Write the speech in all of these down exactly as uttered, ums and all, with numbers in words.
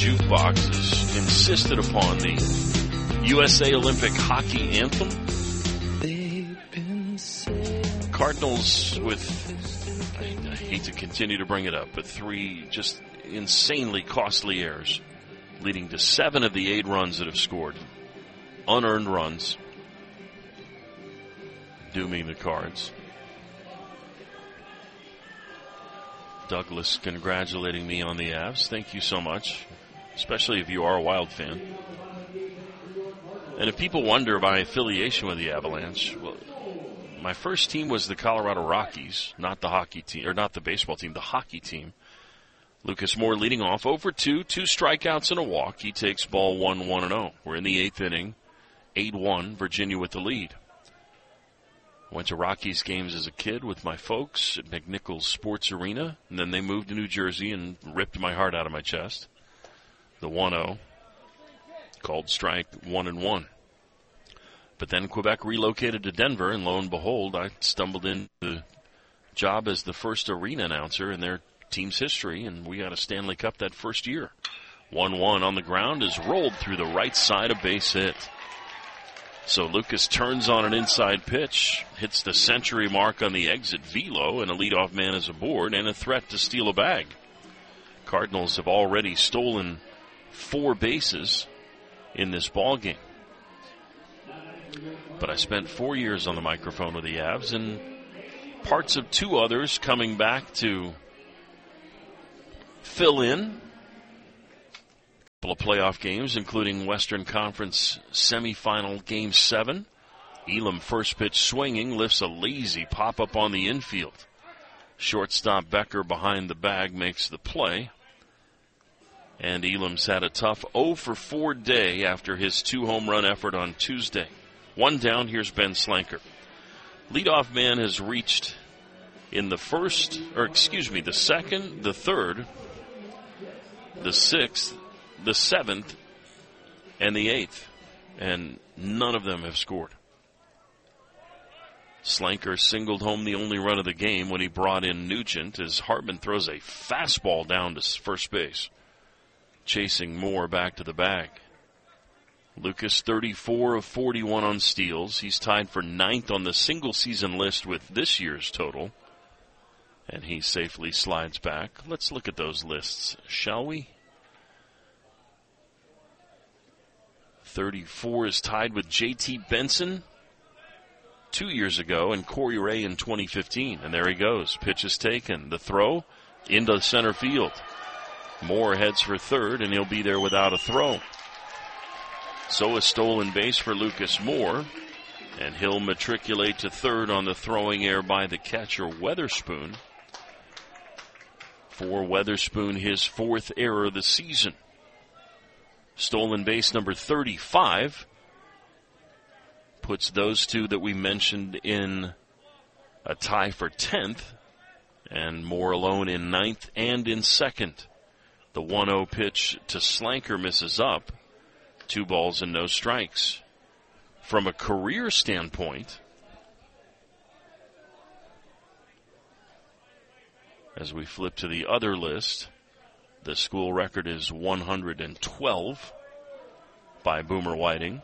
jukebox has insisted upon the U S A Olympic hockey anthem. Cardinals with, I, I hate to continue to bring it up, but three just insanely costly errors, leading to seven of the eight runs that have scored. Unearned runs, dooming the Cards. Douglas congratulating me on the Avs. Thank you so much, especially if you are a Wild fan. And if people wonder my affiliation with the Avalanche, well, my first team was the Colorado Rockies, not the hockey team, or not the baseball team, the hockey team. Lucas Moore leading off over two, two strikeouts and a walk. He takes ball one, one and oh. We're in the eighth inning, eight one, Virginia with the lead. Went to Rockies games as a kid with my folks at McNichols Sports Arena, and then they moved to New Jersey and ripped my heart out of my chest. The one oh, called strike one and one. But then Quebec relocated to Denver, and lo and behold, I stumbled into the job as the first arena announcer in their team's history, and we got a Stanley Cup that first year. one one on the ground is rolled through the right side, a base hit. So Lucas turns on an inside pitch, hits the century mark on the exit velo, and a leadoff man is aboard and a threat to steal a bag. Cardinals have already stolen four bases in this ball game. But I spent four years on the microphone with the Avs and parts of two others coming back to fill in a couple of playoff games, including Western Conference semifinal Game seven. Elam first pitch swinging, lifts a lazy pop-up on the infield. Shortstop Becker behind the bag makes the play. And Elam's had a tough oh for four day after his two-home run effort on Tuesday. One down, here's Ben Slanker. Leadoff man has reached in the first, or excuse me, the second, the third, the sixth, the seventh, and the eighth, and none of them have scored. Slanker singled home the only run of the game when he brought in Nugent as Hartman throws a fastball down to first base, chasing Moore back to the bag. Lucas, thirty-four of forty-one on steals. He's tied for ninth on the single-season list with this year's total, and he safely slides back. Let's look at those lists, shall we? thirty-four is tied with J T Benson two years ago and Corey Ray in twenty fifteen. And there he goes. Pitch is taken. The throw into center field. Moore heads for third, and he'll be there without a throw. So a stolen base for Lucas Moore, and he'll matriculate to third on the throwing error by the catcher Weatherspoon. For Weatherspoon, his fourth error of the season. Stolen base number thirty-five puts those two that we mentioned in a tie for tenth, and Moore alone in ninth and in second. The one oh pitch to Slanker misses up. Two balls and no strikes. From a career standpoint, as we flip to the other list, the school record is one hundred twelve by Boomer Whiting.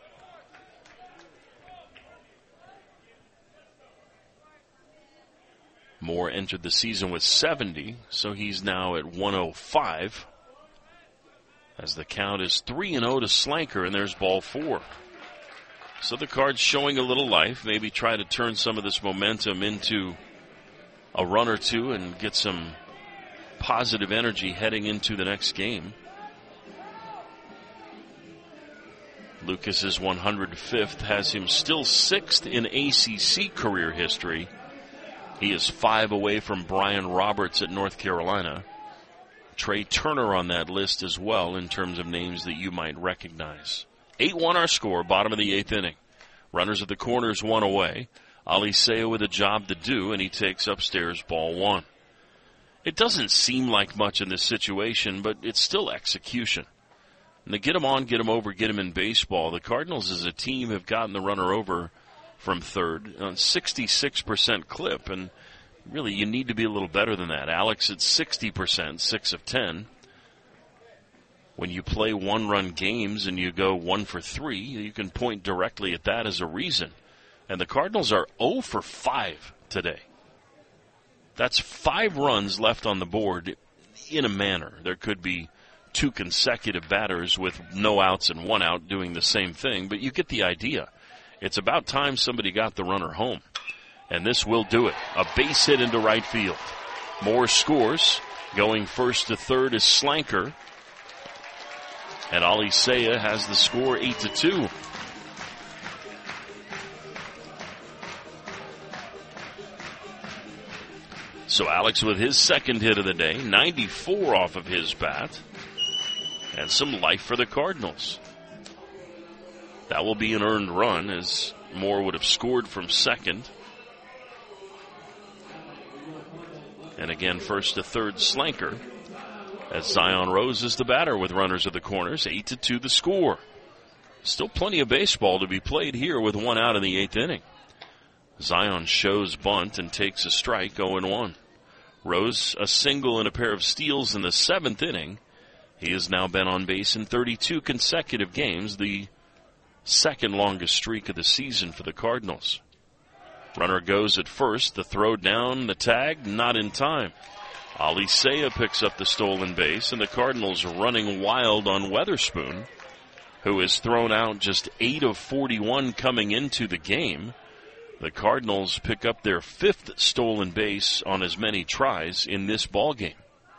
Moore entered the season with seventy, so he's now at one oh five. As the count is three and oh to Slanker, and there's ball four. So the Cards showing a little life, maybe try to turn some of this momentum into a run or two and get some positive energy heading into the next game. Lucas's one hundred fifth has him still sixth in A C C career history. He is five away from Brian Roberts at North Carolina. Trey Turner on that list as well in terms of names that you might recognize. eight one our score, bottom of the eighth inning. Runners at the corners, one away. Alicea with a job to do, and he takes upstairs ball one. It doesn't seem like much in this situation, but it's still execution. And to get him on, get him over, get him in baseball, the Cardinals as a team have gotten the runner over from third on sixty-six percent clip, and really you need to be a little better than that. Alex at sixty percent, six of ten. when you play one-run games and you go one for three, you can point directly at that as a reason. And the Cardinals are oh for five today. That's five runs left on the board in a manner. There could be two consecutive batters with no outs and one out doing the same thing, but you get the idea. It's about time somebody got the runner home. And this will do it. A base hit into right field. Moore scores. Going first to third is Slanker. And Alicea has the score eight to two. So Alex with his second hit of the day, ninety-four off of his bat. And some life for the Cardinals. That will be an earned run, as Moore would have scored from second. And again, first to third, Slanker. As Zion Rose is the batter with runners at the corners. eight to two the score. Still plenty of baseball to be played here with one out in the eighth inning. Zion shows bunt and takes a strike, oh and one. Rose a single and a pair of steals in the seventh inning. He has now been on base in thirty-two consecutive games, the second longest streak of the season for the Cardinals. Runner goes at first, the throw down, the tag, not in time. Alicea picks up the stolen base, and the Cardinals are running wild on Weatherspoon, who has thrown out just eight of forty-one coming into the game. The Cardinals pick up their fifth stolen base on as many tries in this ballgame.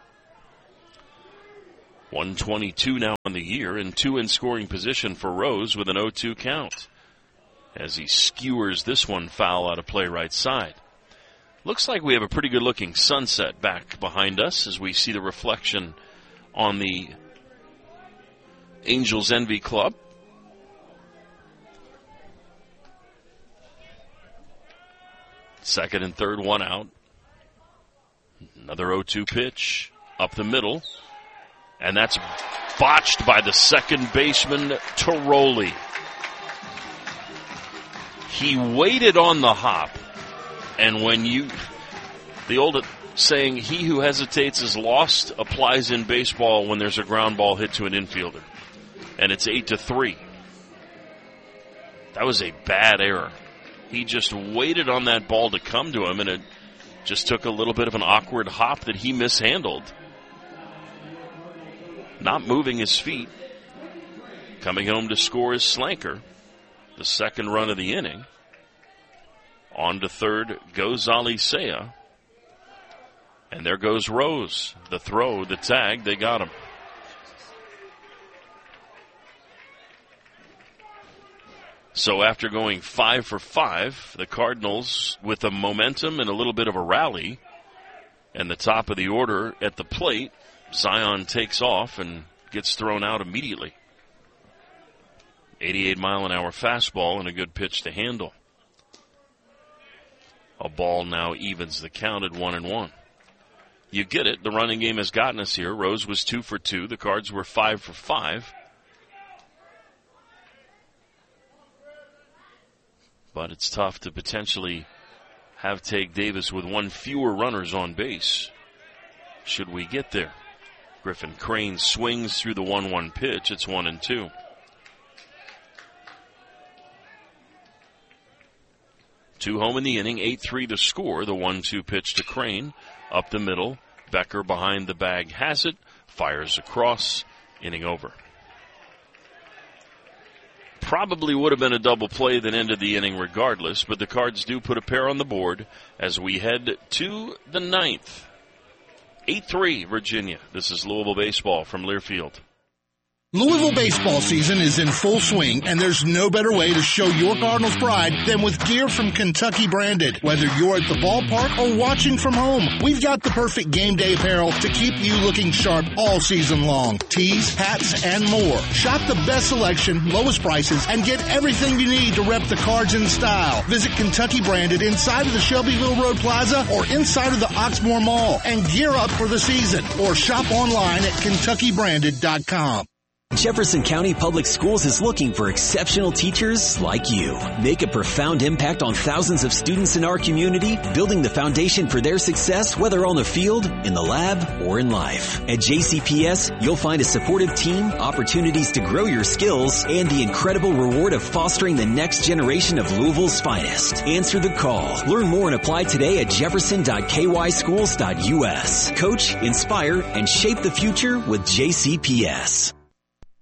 one twenty-two now on the year, and two in scoring position for Rose with an oh two count, as he skewers this one foul out of play right side. Looks like we have a pretty good-looking sunset back behind us as we see the reflection on the Angels Envy Club. Second and third, one out. Another oh two pitch up the middle. And that's botched by the second baseman, Tiroli. He waited on the hop. And when you, the old saying, he who hesitates is lost, applies in baseball when there's a ground ball hit to an infielder. And it's eight to three. That was a bad error. He just waited on that ball to come to him, and it just took a little bit of an awkward hop that he mishandled. Not moving his feet. Coming home to score is Slanker, the second run of the inning. On to third goes Alicea. And there goes Rose. The throw, the tag, they got him. So after going five for five, the Cardinals with the momentum and a little bit of a rally, and the top of the order at the plate, Zion takes off and gets thrown out immediately. eighty-eight mile an hour fastball and a good pitch to handle. A ball now evens the count at one and one. You get it. The running game has gotten us here. Rose was two for two. The Cards were five for five. But it's tough to potentially have Tage Davis with one fewer runners on base, should we get there. Griffin Crane swings through the one one pitch. It's one and two. Two home in the inning, eight three to score. The one two pitch to Crane. Up the middle. Becker behind the bag has it. Fires across. Inning over. Probably would have been a double play that ended the inning regardless, but the Cards do put a pair on the board as we head to the ninth. eight three, Virginia. This is Louisville Baseball from Learfield. Louisville baseball season is in full swing, and there's no better way to show your Cardinals pride than with gear from Kentucky Branded. Whether you're at the ballpark or watching from home, we've got the perfect game day apparel to keep you looking sharp all season long. Tees, hats, and more. Shop the best selection, lowest prices, and get everything you need to rep the Cards in style. Visit Kentucky Branded inside of the Shelbyville Road Plaza or inside of the Oxmoor Mall and gear up for the season. Or shop online at kentucky branded dot com. Jefferson County Public Schools is looking for exceptional teachers like you. Make a profound impact on thousands of students in our community, building the foundation for their success, whether on the field, in the lab, or in life. At J C P S, you'll find a supportive team, opportunities to grow your skills, and the incredible reward of fostering the next generation of Louisville's finest. Answer the call. Learn more and apply today at jefferson dot k y schools dot u s. Coach, inspire, and shape the future with J C P S.